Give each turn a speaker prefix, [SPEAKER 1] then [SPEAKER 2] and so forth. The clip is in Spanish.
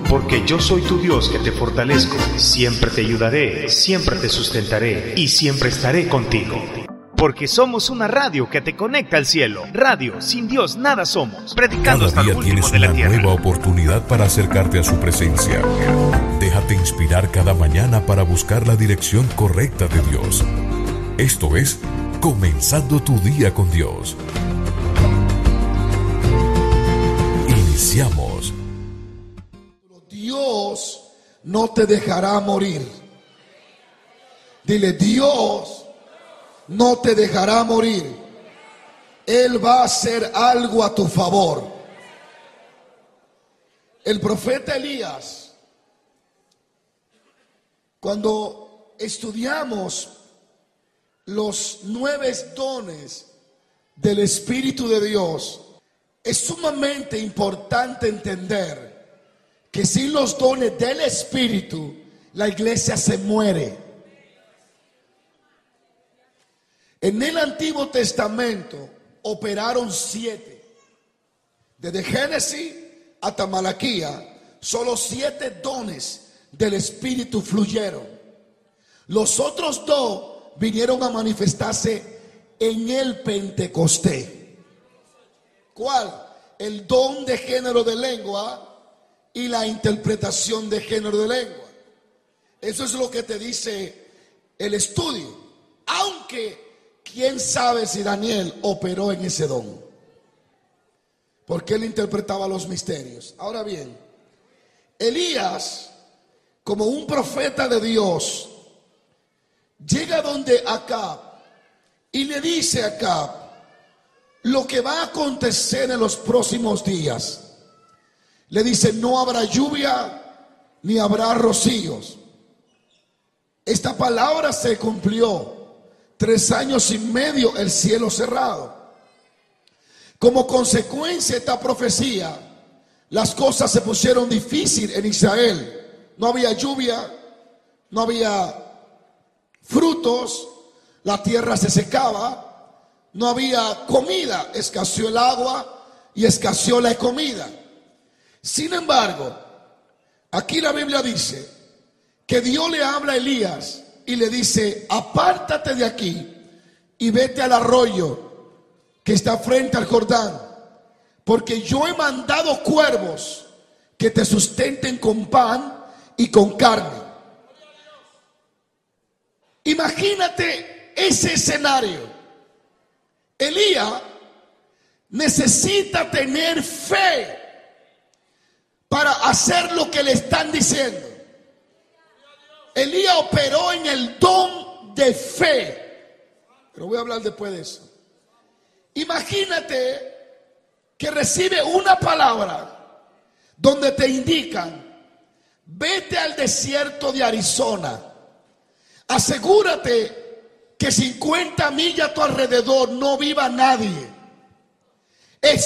[SPEAKER 1] Porque yo soy tu Dios que te fortalezco, siempre te ayudaré, siempre te sustentaré y siempre estaré contigo. Porque somos una radio que te conecta al cielo. Radio, sin Dios nada somos. Predicando hasta el último de la tierra. Cada día tienes una nueva oportunidad para acercarte a su presencia. Déjate inspirar cada mañana para buscar la dirección correcta de Dios. Esto es Comenzando tu día con Dios. Iniciamos.
[SPEAKER 2] Dios no te dejará morir. Dile, Dios no te dejará morir. Él va a hacer algo a tu favor. El profeta Elías, cuando estudiamos los 9 dones del Espíritu de Dios, es sumamente importante entender que sin los dones del Espíritu, la iglesia se muere. En el Antiguo Testamento operaron 7. Desde Génesis hasta Malaquías, solo 7 dones del Espíritu fluyeron. Los otros 2 vinieron a manifestarse en el Pentecostés. ¿Cuál? El don de género de lengua y la interpretación de género de lengua. Eso es lo que te dice el estudio. Aunque quién sabe si Daniel operó en ese don, porque él interpretaba los misterios. Ahora bien, Elías, como un profeta de Dios, llega donde Acab y le dice a Acab lo que va a acontecer en los próximos días. Le dice, no habrá lluvia ni habrá rocíos. Esta palabra se cumplió. 3 años y medio el cielo cerrado. Como consecuencia de esta profecía, las cosas se pusieron difíciles en Israel. No había lluvia, no había frutos, la tierra se secaba, no había comida, escaseó el agua y escaseó la comida. Sin embargo, aquí la Biblia dice que Dios le habla a Elías y le dice, apártate de aquí y vete al arroyo que está frente al Jordán, porque yo he mandado cuervos que te sustenten con pan y con carne. Imagínate ese escenario. Elías necesita tener fe para hacer lo que le están diciendo. Elías operó en el don de fe, pero voy a hablar después de eso. Imagínate que recibe una palabra donde te indican, vete al desierto de Arizona, asegúrate que 50 millas a tu alrededor no viva nadie.